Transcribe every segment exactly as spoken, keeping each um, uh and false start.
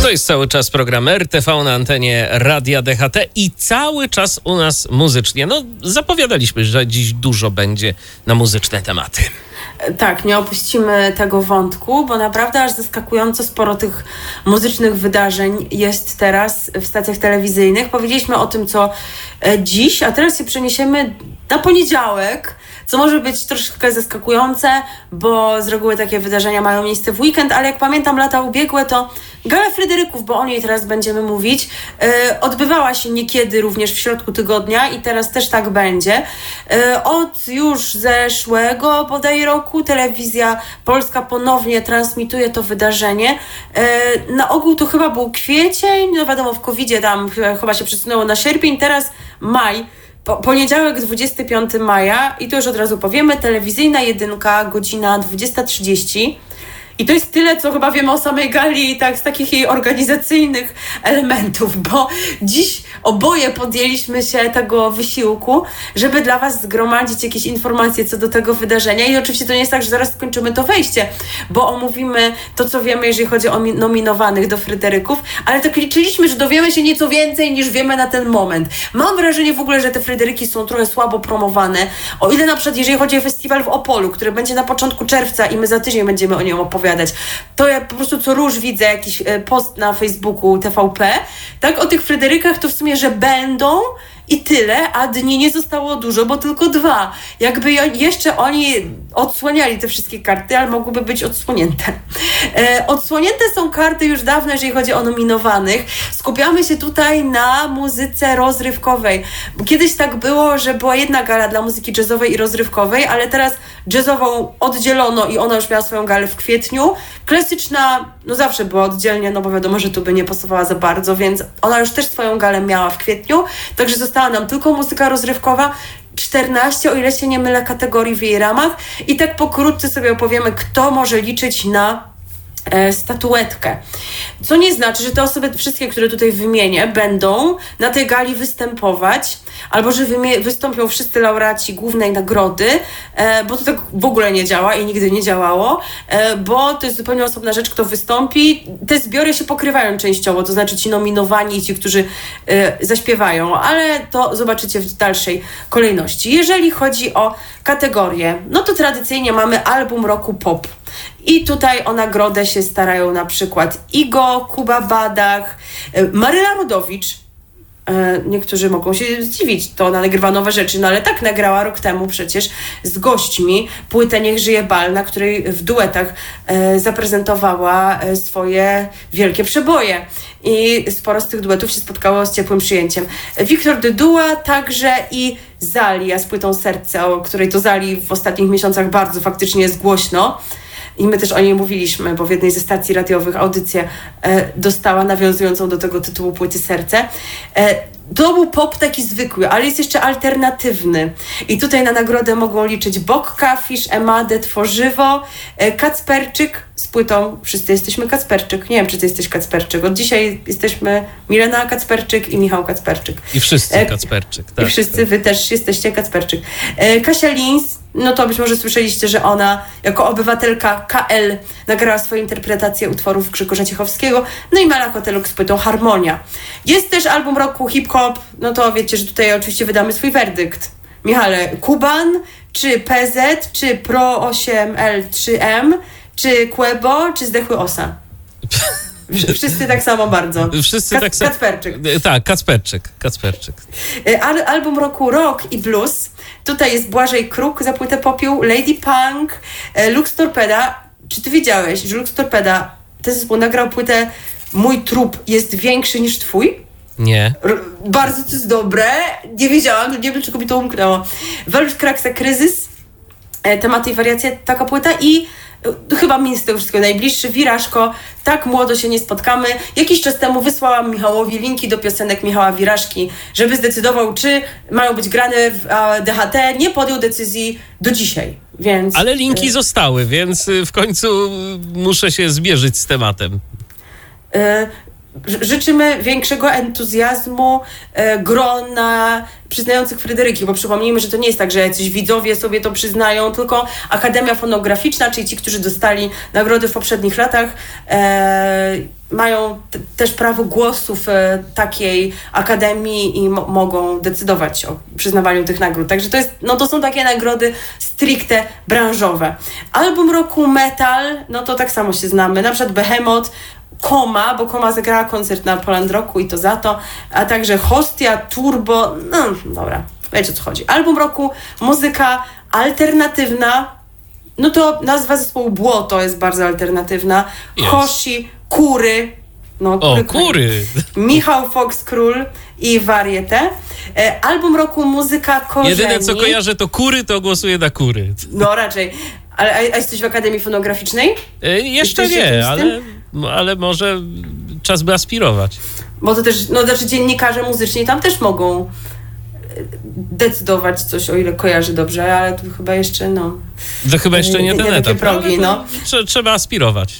To jest cały czas program R T V na antenie Radia D H T i cały czas u nas muzycznie. No, zapowiadaliśmy, że dziś dużo będzie na muzyczne tematy. Tak, nie opuścimy tego wątku, bo naprawdę aż zaskakująco sporo tych muzycznych wydarzeń jest teraz w stacjach telewizyjnych. Powiedzieliśmy o tym, co dziś, a teraz się przeniesiemy na poniedziałek, co może być troszkę zaskakujące, bo z reguły takie wydarzenia mają miejsce w weekend, ale jak pamiętam lata ubiegłe, to Gala Fryderyków, bo o niej teraz będziemy mówić, yy, odbywała się niekiedy również w środku tygodnia i teraz też tak będzie. Yy, od już zeszłego bodaj roku telewizja polska ponownie transmituje to wydarzenie. Yy, na ogół to chyba był kwiecień, no wiadomo, w kowidzie tam chyba się przesunęło na sierpień, teraz maj. Po, poniedziałek dwudziestego piątego maja i to już od razu powiemy, telewizyjna jedynka, godzina dwudziesta trzydzieści. I to jest tyle, co chyba wiemy o samej gali, tak, z takich jej organizacyjnych elementów, bo dziś oboje podjęliśmy się tego wysiłku, żeby dla Was zgromadzić jakieś informacje co do tego wydarzenia. I oczywiście to nie jest tak, że zaraz skończymy to wejście, bo omówimy to, co wiemy, jeżeli chodzi o nominowanych do Fryderyków, ale tak liczyliśmy, że dowiemy się nieco więcej niż wiemy na ten moment. Mam wrażenie w ogóle, że te Fryderyki są trochę słabo promowane. O ile na przykład, jeżeli chodzi o festiwal w Opolu, który będzie na początku czerwca i my za tydzień będziemy o nim opowiadać, to ja po prostu co róż widzę jakiś post na Facebooku T V P, tak, o tych Fryderykach to w sumie, że będą i tyle, a dni nie zostało dużo, bo tylko dwa. Jakby jeszcze oni odsłaniali te wszystkie karty, ale mogłyby być odsłonięte. E, odsłonięte są karty już dawno, jeżeli chodzi o nominowanych. Skupiamy się tutaj na muzyce rozrywkowej. Bo kiedyś tak było, że była jedna gala dla muzyki jazzowej i rozrywkowej, ale teraz jazzową oddzielono i ona już miała swoją galę w kwietniu. Klasyczna, no zawsze była oddzielnie, no bo wiadomo, że tu by nie pasowała za bardzo, więc ona już też swoją galę miała w kwietniu, także została nam tylko muzyka rozrywkowa, czternaście, o ile się nie mylę, kategorii w jej ramach i tak pokrótce sobie opowiemy, kto może liczyć na e, statuetkę. Co nie znaczy, że te osoby wszystkie, które tutaj wymienię, będą na tej gali występować, albo że wymie- wystąpią wszyscy laureaci głównej nagrody, e, bo to tak w ogóle nie działa i nigdy nie działało, e, bo to jest zupełnie osobna rzecz, kto wystąpi. Te zbiory się pokrywają częściowo, to znaczy ci nominowani i ci, którzy e, zaśpiewają, ale to zobaczycie w dalszej kolejności. Jeżeli chodzi o kategorię, no to tradycyjnie mamy album roku pop. I tutaj o nagrodę się starają na przykład Igo, Kuba Badach, Maryla Rodowicz. Niektórzy mogą się zdziwić, to ona nagrywa nowe rzeczy, no ale tak nagrała rok temu przecież z gośćmi płytę Niech żyje bal, na której w duetach e, zaprezentowała e, swoje wielkie przeboje. I sporo z tych duetów się spotkało z ciepłym przyjęciem. Wiktor Dyduła także i Zalia z płytą Serce, o której to Zali w ostatnich miesiącach bardzo faktycznie jest głośno. I my też o niej mówiliśmy, bo w jednej ze stacji radiowych audycję e, dostała nawiązującą do tego tytułu płyty Serce. E, to był pop taki zwykły, ale jest jeszcze alternatywny. I tutaj na nagrodę mogą liczyć Bokka, Fish, Emadę, Tworzywo, e, Kacperczyk z płytą Wszyscy jesteśmy Kacperczyk. Nie wiem, czy ty jesteś Kacperczyk. Od dzisiaj jesteśmy Milena Kacperczyk i Michał Kacperczyk. I wszyscy Kacperczyk. Tak, I wszyscy tak. wy też jesteście Kacperczyk. E, Kasia Lins, no to być może słyszeliście, że ona jako obywatelka K L nagrała swoją interpretację utworów Grzegorza Ciechowskiego, no i Mela Koteluk z płytą Harmonia. Jest też album roku hip-hop, no to wiecie, że tutaj oczywiście wydamy swój werdykt. Michale, Kuban, czy P Z, czy Pro osiem L trzy M, czy Quebo, czy Zdechły Osa? Wszyscy tak samo bardzo. Wszyscy Kac- tak samo. Kacperczyk. Tak, Kacperczyk. Kacperczyk. Al- album roku rock i blues. Tutaj jest Błażej Kruk za płytę Popiół, Lady Punk, Lux Torpeda. Czy ty wiedziałeś, że Lux Torpeda, ten zespół nagrał płytę Mój trup jest większy niż twój? Nie. R- bardzo to jest dobre. Nie wiedziałam, nie wiem, czy mi to umknęło. Welusz Kraksa Kryzys, e, tematy i wariacje, taka płyta i e, chyba mi z tego wszystkiego najbliższy, Wirażko, Tak młodo się nie spotkamy. Jakiś czas temu wysłałam Michałowi linki do piosenek Michała Wirażki, żeby zdecydował, czy mają być grane w e, D H T. Nie podjął decyzji do dzisiaj, więc... Ale linki e... zostały, więc w końcu muszę się zmierzyć z tematem. E, Życzymy większego entuzjazmu, e, grona przyznających Fryderyki, bo przypomnijmy, że to nie jest tak, że jacyś widzowie sobie to przyznają, tylko Akademia Fonograficzna, czyli ci, którzy dostali nagrody w poprzednich latach, e, mają t- też prawo głosu w e, takiej akademii i mo- mogą decydować o przyznawaniu tych nagród. Także to jest, no to są takie nagrody stricte branżowe. Album roku metal, no to tak samo się znamy, na przykład Behemoth, Koma, bo Koma zagrała koncert na Poland Rocku i to za to, a także Hostia, Turbo, no dobra, wiecie o co chodzi. Album roku, muzyka alternatywna, no to nazwa zespołu Błoto jest bardzo alternatywna, Jest. Hoshi, Kury, no O, kury! Michał Fox-Król i Varieté. E, album roku, muzyka korzeni. Jedyne co kojarzę to kury, to głosuję na kury. No raczej. Ale, a, a jesteś w Akademii Fonograficznej? E, jeszcze Jesteś jakimś nie, z ale, tym? ale może czas by aspirować. Bo to też, no znaczy dziennikarze muzyczni tam też mogą e, decydować coś, o ile kojarzy dobrze, ale tu chyba jeszcze, no... To chyba jeszcze nie, Nie- ten nie takie etap. progi, ale to no. trze- Trzeba aspirować.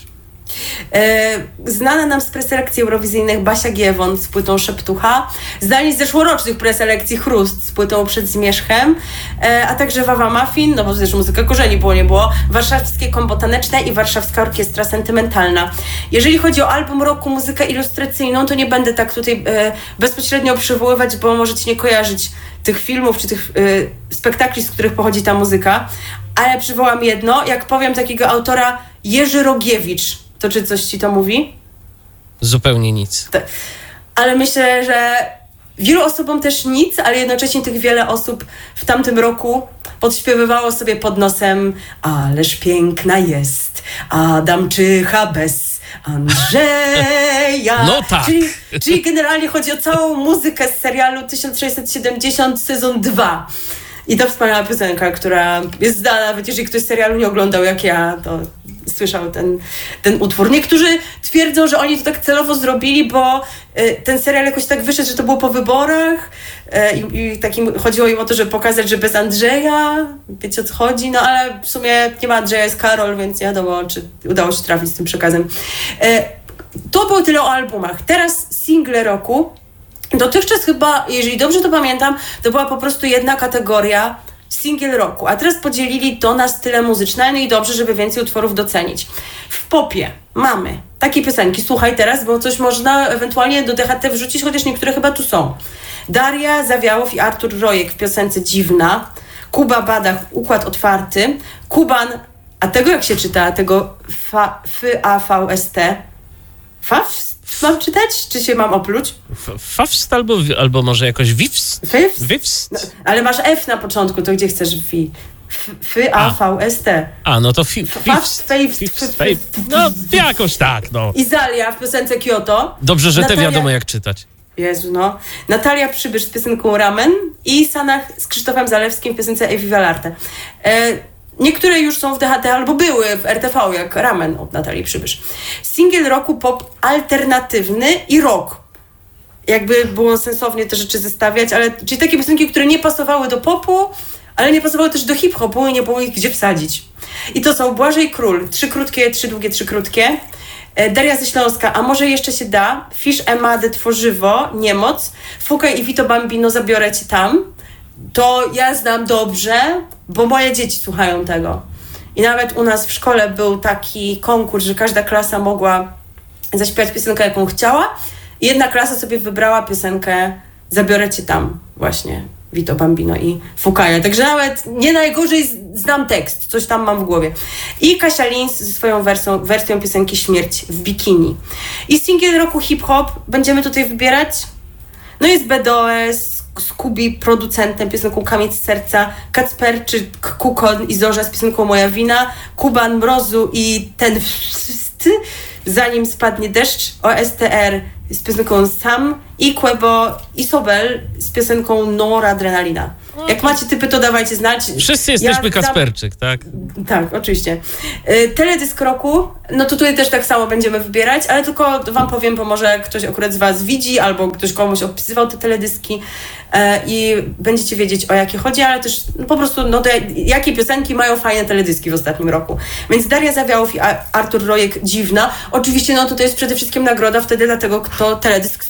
E, znana nam z preselekcji eurowizyjnych Basia Giewon z płytą Szeptucha, znani z zeszłorocznych preselekcji Chrust z płytą Przed Zmierzchem, e, a także Wawa Muffin, no bo też muzyka korzeni było, nie było, Warszawskie Kombo Taneczne i Warszawska Orkiestra Sentymentalna. Jeżeli chodzi o album roku, muzykę ilustracyjną, to nie będę tak tutaj e, bezpośrednio przywoływać, bo możecie nie kojarzyć tych filmów czy tych e, spektakli, z których pochodzi ta muzyka, ale przywołam jedno, jak powiem takiego autora Jerzy Rogiewicz. To czy coś ci to mówi? Zupełnie nic. Ale myślę, że wielu osobom też nic, ale jednocześnie tych wiele osób w tamtym roku podśpiewywało sobie pod nosem: ależ piękna jest Adamczycha bez Andrzeja. No tak. Czyli, czyli generalnie chodzi o całą muzykę z serialu tysiąc sześćset siedemdziesiąt sezon dwa. I to wspaniała piosenka, która jest znana, nawet jeżeli ktoś serialu nie oglądał jak ja, to słyszał ten, ten utwór. Niektórzy twierdzą, że oni to tak celowo zrobili, bo y, ten serial jakoś tak wyszedł, że to było po wyborach y, i takim chodziło im o to, żeby pokazać, że bez Andrzeja, wiecie o co chodzi, no ale w sumie nie ma Andrzeja, jest Karol, więc nie wiadomo, czy udało się trafić z tym przekazem. Y, to było tyle o albumach. Teraz single roku. Dotychczas chyba, jeżeli dobrze to pamiętam, to była po prostu jedna kategoria single roku, a teraz podzielili to na style muzyczne, no i dobrze, żeby więcej utworów docenić. W popie mamy takie piosenki, słuchaj teraz, bo coś można ewentualnie do D H T wrzucić, chociaż niektóre chyba tu są. Daria Zawiałow i Artur Rojek w piosence Dziwna, Kuba Badach, Układ Otwarty, Kuban, a tego jak się czyta, tego F A V S T, Fawst? Mam czytać, czy się mam opluć? F- Fawst albo, albo może jakoś Wifst? Fifst? Wifst? No, ale masz F na początku, to gdzie chcesz fi? F A V S T. A, no to fi- Fawst, Fifst. Fifst, Fifst. No, jakoś tak, no. Izalia w piosence Kyoto. Dobrze, że te Natalia- wiadomo jak czytać. Jezu, no. Natalia Przybysz z piosenką Ramen i Sanach z Krzysztofem Zalewskim w piosence Evi Valarte. E, Niektóre już są w D H T albo były w R T V, jak Ramen od Natalii Przybysz. Singiel roku pop alternatywny i rock. Jakby było sensownie te rzeczy zestawiać, ale czyli takie piosenki, które nie pasowały do popu, ale nie pasowały też do hip-hopu i nie było ich gdzie wsadzić. I to są Błażej Król, trzy krótkie, trzy długie, trzy krótkie. Daria ze Śląska, a może jeszcze się da. Fisz Emady, Tworzywo, Niemoc. Fukaj i Vito Bambino, Zabiorę cię tam. To ja znam dobrze, bo moje dzieci słuchają tego. I nawet u nas w szkole był taki konkurs, że każda klasa mogła zaśpiewać piosenkę, jaką chciała. I jedna klasa sobie wybrała piosenkę Zabiorę cię tam, właśnie Vito Bambino i Fukaja. Także nawet nie najgorzej znam tekst, coś tam mam w głowie. I Kasia Lins ze swoją wersją, wersją piosenki Śmierć w bikini. I singiel roku hip-hop będziemy tutaj wybierać. No jest B D O S, Skubi producentem piosenką Kamień z serca, Kacperczyk, Kukon i Zorza z piosenką Moja wina, Kuban Mrozu i Ten wszyscy, Zanim spadnie deszcz, O S T R z piosenką Sam i Quebo i Sobel z piosenką Noradrenalina. Jak macie typy, to dawajcie znać. Wszyscy jesteśmy Ja Kacperczyk, tak? Tak, oczywiście. Y, Teledysk roku, no to tutaj też tak samo będziemy wybierać, ale tylko wam powiem, bo może ktoś akurat z was widzi, albo ktoś komuś opisywał te teledyski y, i będziecie wiedzieć, o jakie chodzi, ale też no, po prostu, no to jakie piosenki mają fajne teledyski w ostatnim roku. Więc Daria Zawiałow i Artur Rojek, Dziwna. Oczywiście, no to to jest przede wszystkim nagroda wtedy dla tego, kto teledysk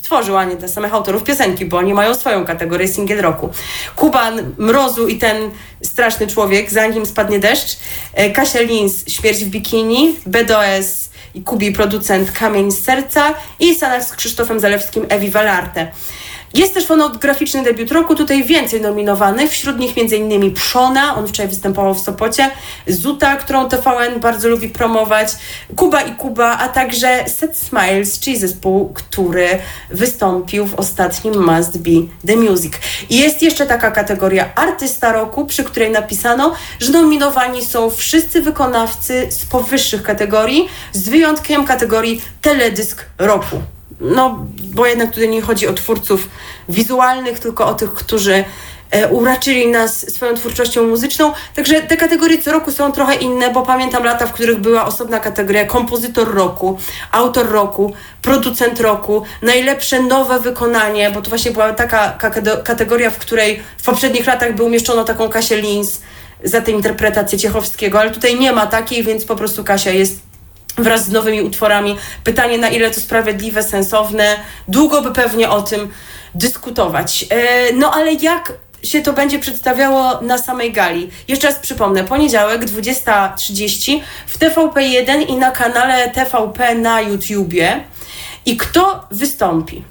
stworzył, a nie dla samych autorów piosenki, bo oni mają swoją kategorię singiel roku. Kuban, Mrozu i ten straszny człowiek, zanim spadnie deszcz, Kasia Lins, Śmierć w bikini, B D O S i Kubi, producent Kamień z serca i Sanach z Krzysztofem Zalewskim, Ewi Valarte. Jest też fonograficzny debiut roku, tutaj więcej nominowanych, wśród nich m.in. Przona, on wczoraj występował w Sopocie, Zuta, którą T V N bardzo lubi promować, Kuba i Kuba, a także Set Smiles, czyli zespół, który wystąpił w ostatnim Must Be The Music. I jest jeszcze taka kategoria Artysta Roku, przy której napisano, że nominowani są wszyscy wykonawcy z powyższych kategorii, z wyjątkiem kategorii Teledysk Roku. No, bo jednak tutaj nie chodzi o twórców wizualnych, tylko o tych, którzy e, uraczyli nas swoją twórczością muzyczną. Także te kategorie co roku są trochę inne, bo pamiętam lata, w których była osobna kategoria kompozytor roku, autor roku, producent roku, najlepsze nowe wykonanie, bo to właśnie była taka kategoria, w której w poprzednich latach by umieszczono taką Kasię Lins za tę interpretację Ciechowskiego, ale tutaj nie ma takiej, więc po prostu Kasia jest wraz z nowymi utworami. Pytanie, na ile to sprawiedliwe, sensowne. Długo by pewnie o tym dyskutować. No ale jak się to będzie przedstawiało na samej gali? Jeszcze raz przypomnę, poniedziałek, dwudziesta trzydzieści w T V P jeden i na kanale T V P na YouTubie. I kto wystąpi?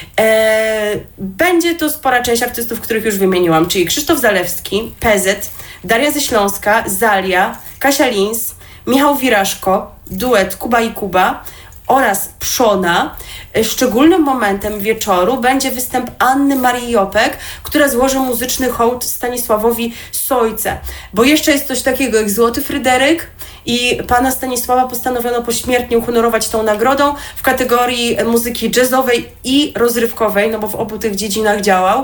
Eee, będzie to spora część artystów, których już wymieniłam, czyli Krzysztof Zalewski, P Z, Daria ze Śląska, Zalia, Kasia Lins, Michał Wiraszko, duet Kuba i Kuba oraz Przona. Szczególnym momentem wieczoru będzie występ Anny Marii Jopek, która złoży muzyczny hołd Stanisławowi Sojce. Bo jeszcze jest coś takiego jak Złoty Fryderyk i pana Stanisława postanowiono pośmiertnie uhonorować tą nagrodą w kategorii muzyki jazzowej i rozrywkowej, no bo w obu tych dziedzinach działał.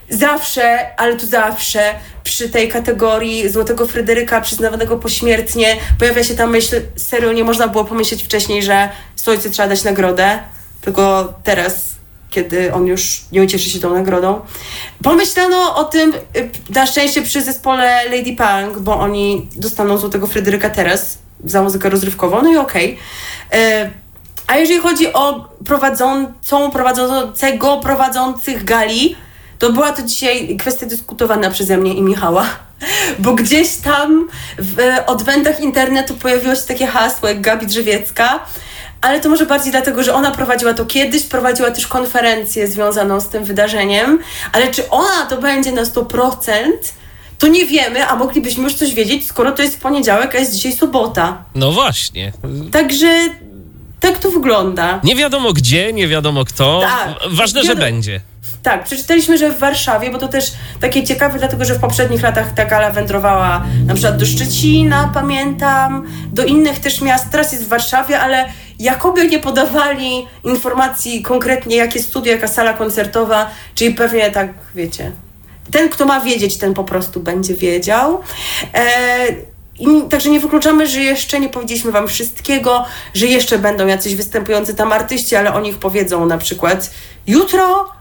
Zawsze, ale tu zawsze przy tej kategorii Złotego Fryderyka przyznawanego pośmiertnie pojawia się ta myśl, serio nie można było pomyśleć wcześniej, że Sojce trzeba dać nagrodę, tylko teraz, kiedy on już nie ucieszy się tą nagrodą. Pomyślano o tym na szczęście przy zespole Lady Punk, bo oni dostaną Złotego Fryderyka teraz za muzykę rozrywkową, no i okej. Okay. A jeżeli chodzi o prowadzącą, prowadzącego, prowadzących gali, to była to dzisiaj kwestia dyskutowana przeze mnie i Michała, bo gdzieś tam w odwędach internetu pojawiło się takie hasło jak Gabi Drzewiecka, ale to może bardziej dlatego, że ona prowadziła to kiedyś, prowadziła też konferencję związaną z tym wydarzeniem, ale czy ona to będzie na sto procent, to nie wiemy, a moglibyśmy już coś wiedzieć, skoro to jest poniedziałek, a jest dzisiaj sobota. No właśnie. Także tak to wygląda. Nie wiadomo gdzie, nie wiadomo kto. Tak, Ważne, wiadomo. że będzie. Tak, przeczytaliśmy, że w Warszawie, bo to też takie ciekawe, dlatego że w poprzednich latach ta gala wędrowała na przykład do Szczecina, pamiętam, do innych też miast. Teraz jest w Warszawie, ale jakoby nie podawali informacji konkretnie, jakie studio, jaka sala koncertowa, czyli pewnie tak, wiecie, ten, kto ma wiedzieć, ten po prostu będzie wiedział. Eee, I, także nie wykluczamy, że jeszcze nie powiedzieliśmy wam wszystkiego, że jeszcze będą jacyś występujący tam artyści, ale o nich powiedzą na przykład jutro.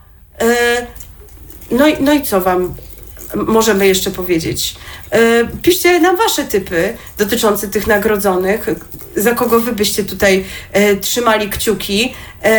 No i, no i co wam możemy jeszcze powiedzieć? Piszcie nam wasze typy dotyczące tych nagrodzonych, za kogo wy byście tutaj trzymali kciuki.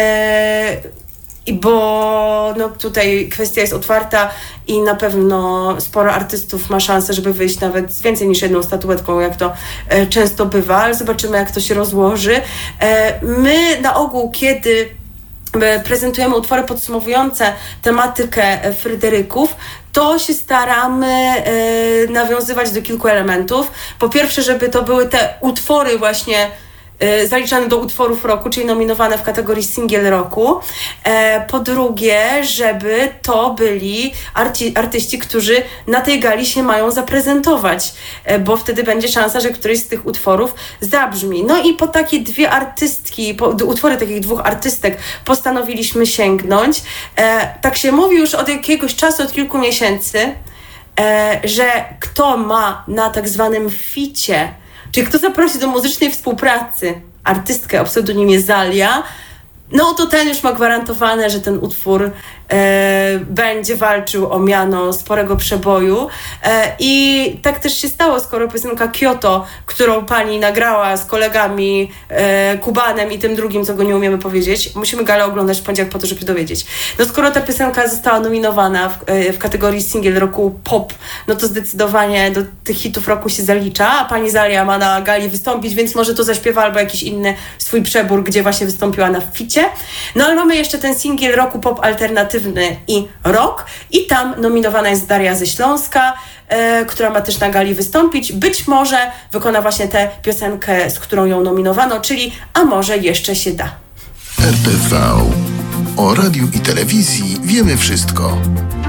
I bo no, tutaj kwestia jest otwarta i na pewno sporo artystów ma szansę, żeby wyjść nawet z więcej niż jedną statuetką, jak to e, często bywa, ale zobaczymy, jak to się rozłoży. E, my na ogół, kiedy prezentujemy utwory podsumowujące tematykę Fryderyków, to się staramy y, nawiązywać do kilku elementów. Po pierwsze, żeby to były te utwory właśnie y, zaliczane do utworów roku, czyli nominowane w kategorii singiel roku. E, po drugie, żeby to byli arci- artyści, którzy na tej gali się mają zaprezentować, e, bo wtedy będzie szansa, że któryś z tych utworów zabrzmi. No i po takie dwie artystki, po utwory takich dwóch artystek postanowiliśmy sięgnąć. E, tak się mówi już od jakiegoś czasu, od kilku miesięcy, e, że kto ma na tak zwanym ficie, czyli kto zaprosi do muzycznej współpracy artystkę o pseudonimie Zalia, no to ten już ma gwarantowane, że ten utwór e, będzie walczył o miano sporego przeboju. E, I tak też się stało, skoro piosenka Kyoto, którą pani nagrała z kolegami e, Kubanem i tym drugim, co go nie umiemy powiedzieć, musimy galę oglądać w poniedziałek po to, żeby dowiedzieć. No skoro ta piosenka została nominowana w, e, w kategorii singiel roku pop, no to zdecydowanie do tych hitów roku się zalicza, a pani Zalia ma na gali wystąpić, więc może to zaśpiewa albo jakiś inny swój przebór, gdzie właśnie wystąpiła na ficie. No ale mamy jeszcze ten singiel roku pop alternatywny i rock i tam nominowana jest Daria ze Śląska, e, która ma też na gali wystąpić. Być może wykona właśnie tę piosenkę, z którą ją nominowano, czyli A może jeszcze się da. R T V. O radiu i telewizji wiemy wszystko.